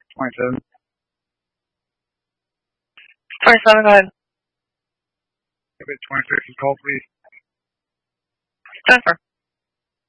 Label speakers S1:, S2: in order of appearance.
S1: 27.
S2: 27, go ahead.
S1: If it's 26 is called, please.
S2: Jennifer.